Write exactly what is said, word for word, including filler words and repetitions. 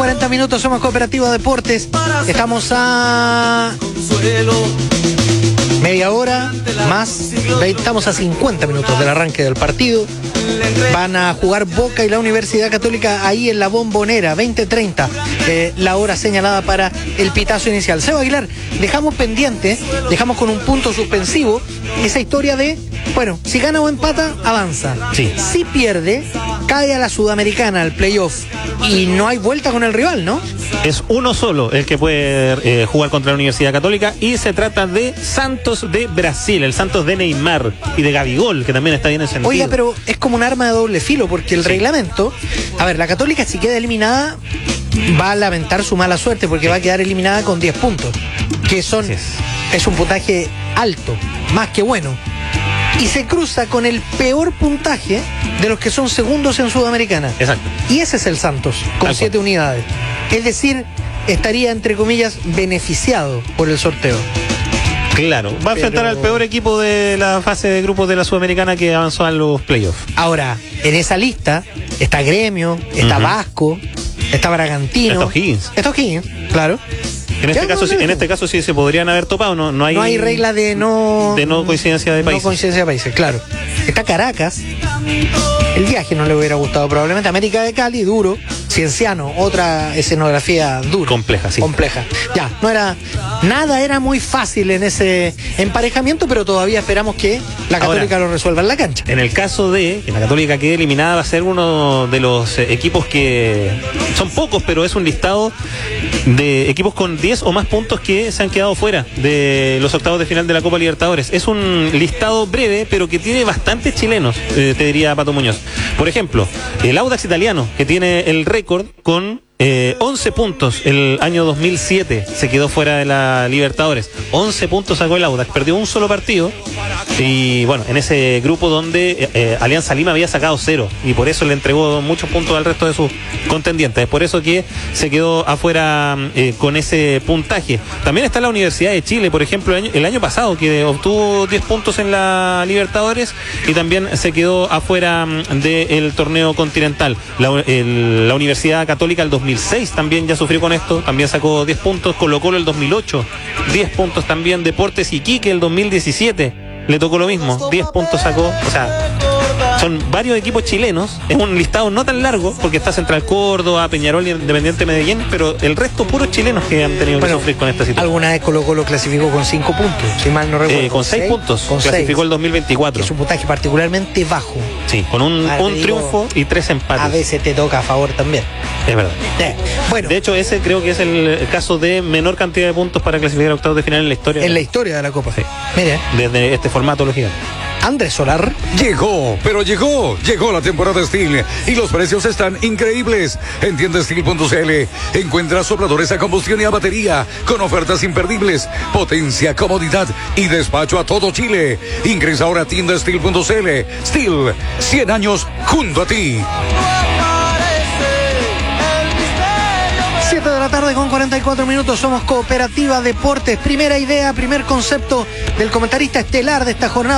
cuarenta minutos, somos Cooperativa Deportes. Estamos a media hora más, estamos a cincuenta minutos del arranque del partido. Van a jugar Boca y la Universidad Católica ahí en la Bombonera, veinte treinta, eh, la hora señalada para el pitazo inicial. Seba Aguilar, dejamos pendiente, dejamos con un punto suspensivo esa historia de, bueno, si gana o empata, avanza. Sí. Si pierde, cae a la Sudamericana, al playoff, y no hay vuelta con el rival, ¿no? Es uno solo el que puede eh, jugar contra la Universidad Católica, y se trata de Santos de Brasil, el Santos de Neymar y de Gabigol, que también está bien encendido. Oiga, pero es como un arma de doble filo, porque el sí. reglamento, a ver, la Católica, si queda eliminada, va a lamentar su mala suerte, porque va a quedar eliminada con diez puntos, que son, es. es un puntaje alto, más que bueno, y se cruza con el peor puntaje de los que son segundos en Sudamericana. Exacto. Y ese es el Santos, con siete unidades. Es decir, estaría, entre comillas, beneficiado por el sorteo. Claro, va a enfrentar Pero... al peor equipo de la fase de grupos de la Sudamericana que avanzó a los playoffs. Ahora, en esa lista está Gremio, está uh-huh. Vasco, está Bragantino. Está O'Higgins. Está O'Higgins, claro. En este, caso, sí, en este caso sí se podrían haber topado, no, no hay... No hay regla de no... De no coincidencia de países. No coincidencia de países, claro. Está Caracas. El viaje no le hubiera gustado probablemente. América de Cali, duro. Cienciano, otra escenografía dura. Compleja, sí. Compleja. Ya, no era... Nada era muy fácil en ese emparejamiento, pero todavía esperamos que la Católica Ahora, lo resuelva en la cancha. En el caso de que la Católica quede eliminada, va a ser uno de los eh, equipos que... Son pocos, pero es un listado de equipos con diez o más puntos que se han quedado fuera de los octavos de final de la Copa Libertadores. Es un listado breve, pero que tiene bastantes chilenos, eh, te diría Pato Muñoz. Por ejemplo, el Audax italiano, que tiene el récord con eh, once puntos el año dos mil siete, se quedó fuera de la Libertadores. once puntos sacó el Audax, perdió un solo partido. Y bueno, en ese grupo donde eh, Alianza Lima había sacado cero, y por eso le entregó muchos puntos al resto de sus contendientes. Es por eso que se quedó afuera eh, con ese puntaje. También está la Universidad de Chile, por ejemplo, el año, el año pasado, que obtuvo diez puntos en la Libertadores y también se quedó afuera del torneo continental. La, el, la Universidad Católica el dos mil seis también ya sufrió con esto, también sacó diez puntos. Colo-Colo el dos mil ocho, diez puntos también. Deportes Iquique el dos mil diecisiete, le tocó lo mismo, diez puntos sacó. O sea, son varios equipos chilenos. Es un listado no tan largo, porque está Central Córdoba, Peñarol y Independiente Medellín, pero el resto puros chilenos que han tenido bueno, que sufrir con esta situación. Alguna vez Colo-Colo clasificó con cinco puntos, si mal no recuerdo. Eh, con seis puntos, con clasificó seis. El dos mil veinticuatro. Es un puntaje particularmente bajo. Sí, con un, un digo, triunfo y tres empates. A veces te toca a favor también. Es verdad. Eh, bueno. De hecho, ese creo que es el caso de menor cantidad de puntos para clasificar a octavos de final en la historia. En la historia de la Copa. Sí. Mire. Desde este formato lo gigante. Andrés Solar. Llegó, pero llegó, llegó la temporada Steel y los precios están increíbles. En tienda steel punto c l encuentra sopladores a combustión y a batería con ofertas imperdibles, potencia, comodidad y despacho a todo Chile. Ingresa ahora a tienda steel punto c l. Steel, cien años junto a ti. siete de la tarde con cuarenta y cuatro minutos, somos Cooperativa Deportes. Primera idea, primer concepto del comentarista estelar de esta jornada.